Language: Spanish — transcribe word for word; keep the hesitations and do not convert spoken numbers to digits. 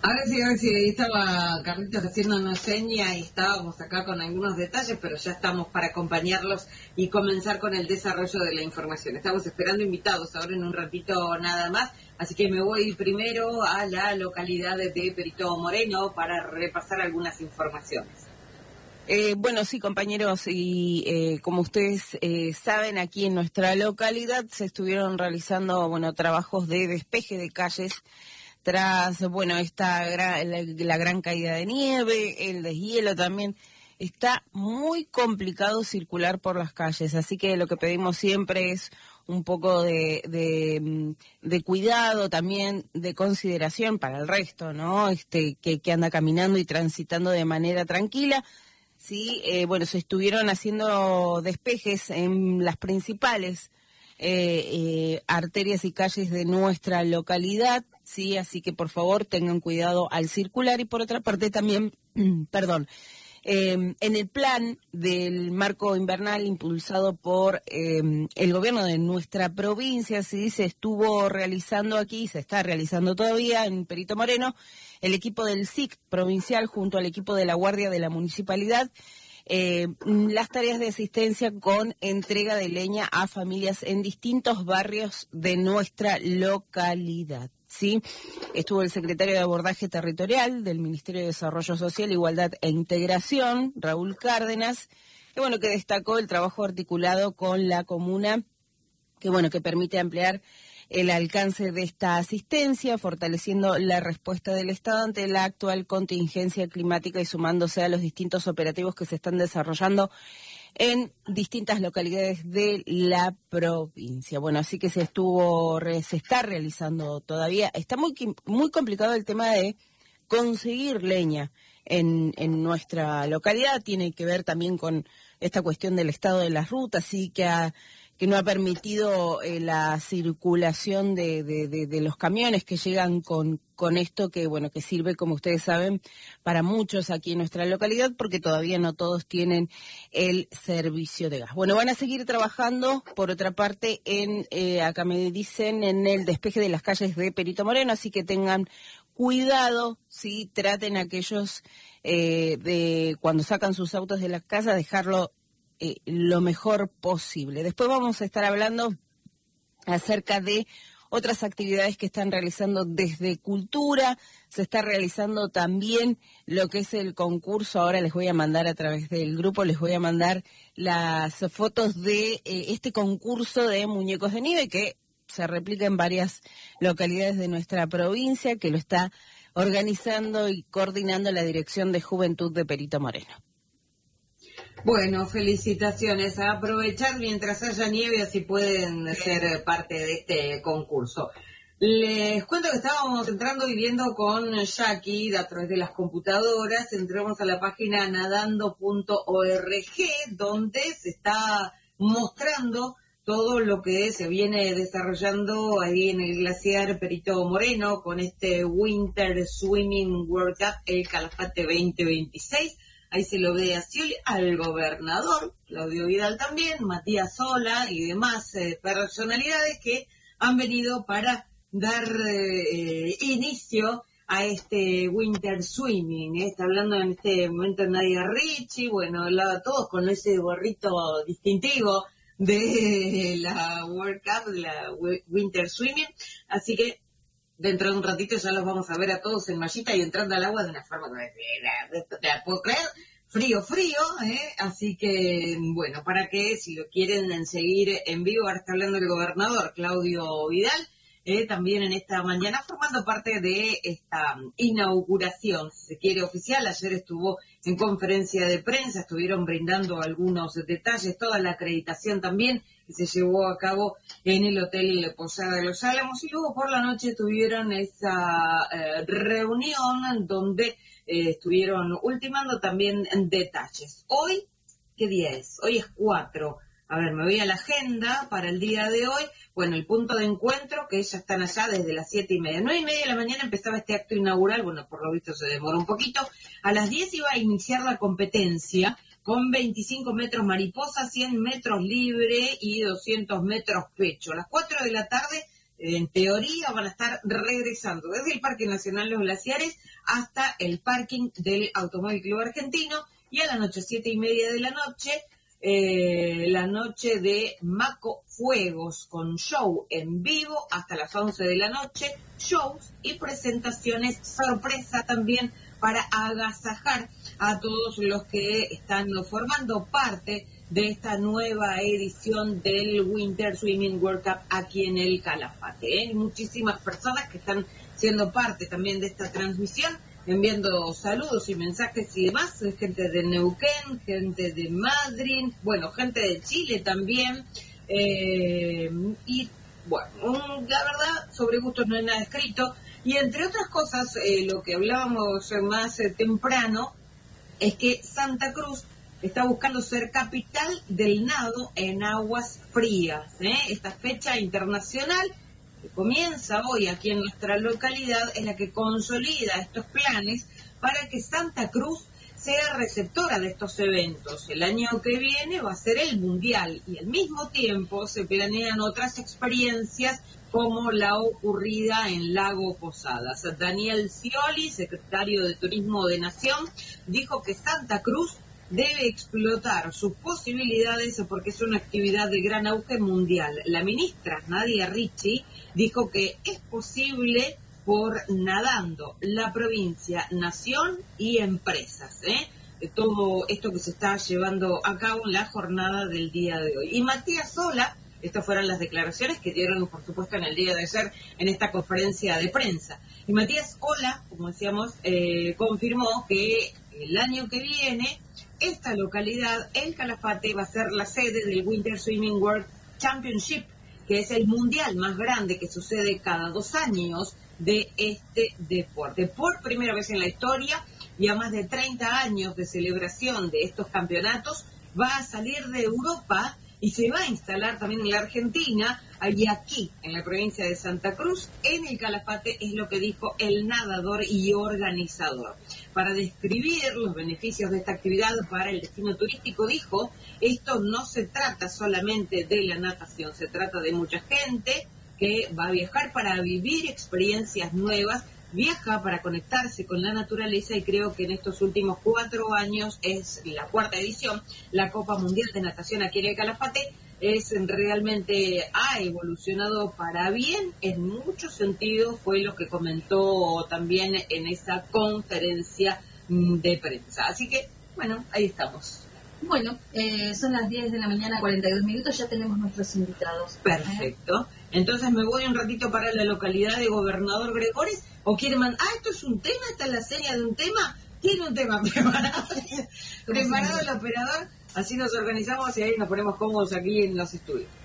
Ahora sí, ahora sí, ahí estaba Carlitos haciendo una seña y estábamos acá con algunos detalles, pero ya estamos para acompañarlos y comenzar con el desarrollo de la información. Estamos esperando invitados ahora en un ratito nada más, así que me voy primero a la localidad de Perito Moreno para repasar algunas informaciones. Eh, bueno, sí, compañeros, y eh, como ustedes eh, saben, aquí en nuestra localidad se estuvieron realizando, bueno, trabajos de despeje de calles tras, bueno, esta gra- la, la gran caída de nieve, el deshielo también. Está muy complicado circular por las calles, así que lo que pedimos siempre es un poco de, de, de cuidado, también de consideración para el resto, ¿no? Este, que, que anda caminando y transitando de manera tranquila. Sí, eh, bueno, se estuvieron haciendo despejes en las principales eh, eh, arterias y calles de nuestra localidad, sí, así que por favor tengan cuidado al circular y por otra parte también, perdón, eh, en el plan del marco invernal impulsado por eh, el gobierno de nuestra provincia, sí, se estuvo realizando aquí, se está realizando todavía en Perito Moreno, el equipo del S I C provincial junto al equipo de la Guardia de la Municipalidad, eh, las tareas de asistencia con entrega de leña a familias en distintos barrios de nuestra localidad. Sí, estuvo el secretario de Abordaje Territorial del Ministerio de Desarrollo Social, Igualdad e Integración, Raúl Cárdenas, que bueno, que destacó el trabajo articulado con la comuna, que bueno, que permite ampliar el alcance de esta asistencia, fortaleciendo la respuesta del Estado ante la actual contingencia climática y sumándose a los distintos operativos que se están desarrollando en distintas localidades de la provincia. Bueno, así que se estuvo, se está realizando todavía. Está muy muy complicado el tema de conseguir leña en, en nuestra localidad. Tiene que ver también con esta cuestión del estado de las rutas, sí que ha que no ha permitido eh, la circulación de, de, de, de los camiones que llegan con, con esto que, bueno, que sirve, como ustedes saben, para muchos aquí en nuestra localidad, porque todavía no todos tienen el servicio de gas. Bueno, van a seguir trabajando, por otra parte, en eh, acá me dicen, en el despeje de las calles de Perito Moreno, así que tengan cuidado, sí, traten a aquellos eh, de cuando sacan sus autos de la casa, dejarlo Eh, lo mejor posible. Después vamos a estar hablando acerca de otras actividades que están realizando desde Cultura. Se está realizando también lo que es el concurso. Ahora les voy a mandar a través del grupo, les voy a mandar las fotos de eh, este concurso de muñecos de nieve que se replica en varias localidades de nuestra provincia, que lo está organizando y coordinando la Dirección de Juventud de Perito Moreno. Bueno, felicitaciones. A aprovechar mientras haya nieve, así pueden ser parte de este concurso. Les cuento que estábamos entrando y viendo con Jackie a través de las computadoras. Entramos a la página nadando punto org, donde se está mostrando todo lo que se viene desarrollando ahí en el glaciar Perito Moreno con este Winter Swimming World Cup, el Calafate veinte veintiséis. Ahí se lo ve así al gobernador, Claudio Vidal también, Matías Sola y demás eh, personalidades que han venido para dar eh, inicio a este Winter Swimming. ¿eh? Está hablando en este momento Nadia Ricci, bueno, la, todos con ese gorrito distintivo de la World Cup, la Winter Swimming. Así que dentro de un ratito ya los vamos a ver a todos en mallita y entrando al agua de una forma que te la puedo creer, frío, frío, ¿eh? Así que, bueno, para que si lo quieren seguir en vivo, ahora está hablando el gobernador Claudio Vidal, eh, también en esta mañana formando parte de esta inauguración, si se quiere, oficial. Ayer estuvo en conferencia de prensa, estuvieron brindando algunos detalles, toda la acreditación también que se llevó a cabo en el Hotel Posada de los Álamos, y luego por la noche tuvieron esa eh, reunión donde eh, estuvieron ultimando también detalles. Hoy, ¿qué día es? Hoy es cuatro. A ver, me voy a la agenda para el día de hoy. Bueno, el punto de encuentro, que ya están allá desde las siete y media. Nueve y media de la mañana empezaba este acto inaugural. Bueno, por lo visto se demoró un poquito. A las diez iba a iniciar la competencia con veinticinco metros mariposa, cien metros libre y doscientos metros pecho. A las cuatro de la tarde en teoría van a estar regresando desde el Parque Nacional Los Glaciares hasta el parking del Automóvil Club Argentino, y a la noche, siete y media de la noche, eh, la noche de Maco Fuegos, con show en vivo hasta las once de la noche, shows y presentaciones sorpresa también para agasajar a todos los que están formando parte de esta nueva edición del Winter Swimming World Cup aquí en el Calafate. ¿eh? Hay muchísimas personas que están siendo parte también de esta transmisión, enviando saludos y mensajes y demás, gente de Neuquén, gente de Madrid, bueno, gente de Chile también, eh, y bueno, un, la verdad, sobre gustos no hay nada escrito, y entre otras cosas, eh, lo que hablábamos más eh, temprano, es que Santa Cruz está buscando ser capital del nado en aguas frías. ¿eh? Esta fecha internacional que comienza hoy aquí en nuestra localidad es la que consolida estos planes para que Santa Cruz sea receptora de estos eventos. El año que viene va a ser el Mundial y al mismo tiempo se planean otras experiencias como la ocurrida en Lago Posadas. Daniel Scioli, secretario de Turismo de Nación, dijo que Santa Cruz debe explotar sus posibilidades porque es una actividad de gran auge mundial. La ministra Nadia Ricci dijo que es posible por nadando la provincia, nación y empresas, ¿eh? de todo esto que se está llevando a cabo en la jornada del día de hoy. Y Matías Sola, estas fueron las declaraciones que dieron, por supuesto, en el día de ayer en esta conferencia de prensa. Y Matías Sola, como decíamos, eh, confirmó que el año que viene esta localidad, el Calafate, va a ser la sede del Winter Swimming World Championship, que es el mundial más grande que sucede cada dos años de este deporte. Por primera vez en la historia y a más de treinta años de celebración de estos campeonatos, va a salir de Europa y se va a instalar también en la Argentina, y aquí, en la provincia de Santa Cruz, en el Calafate, es lo que dijo el nadador y organizador. Para describir los beneficios de esta actividad para el destino turístico, dijo, esto no se trata solamente de la natación, se trata de mucha gente que va a viajar para vivir experiencias nuevas, viaja para conectarse con la naturaleza, y creo que en estos últimos cuatro años es la cuarta edición, la Copa Mundial de Natación aquí en el Calafate, es realmente ha evolucionado para bien en muchos sentidos, fue lo que comentó también en esa conferencia de prensa. Así que, bueno, ahí estamos. Bueno, eh, son las diez de la mañana, cuarenta y dos minutos, ya tenemos nuestros invitados. Perfecto. Entonces me voy un ratito para la localidad de Gobernador Gregores, o quiere mandar, ah, esto es un tema, esta es la serie de un tema, tiene un tema preparado, preparado el operador, así nos organizamos y ahí nos ponemos cómodos aquí en los estudios.